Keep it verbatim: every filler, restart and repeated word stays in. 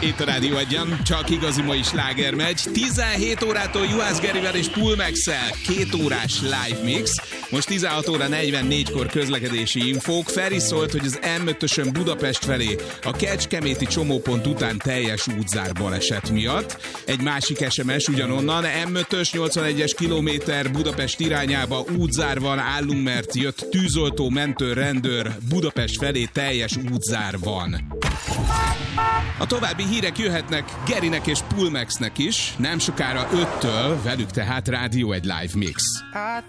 Itt a Rádió Egyen, csak igazi mai sláger megy. tizenhét órától Juhász Gerivel és Pulmax-el két órás live mix. Most tizenhat óra negyvennégykor közlekedési infók. Feri szólt, hogy az M ötösön Budapest felé a Kecskeméti csomópont után teljes útzár baleset miatt. Egy másik es em es ugyanonnan, M ötös nyolcvanegyes kilométer Budapest irányába útzár van, állunk, mert jött tűzoltó, mentő, rendőr, Budapest felé teljes útzár van. A további hírek jöhetnek Gerinek és Pulmaxnek is, nem sokára öttől, velük tehát Rádió egy live mix.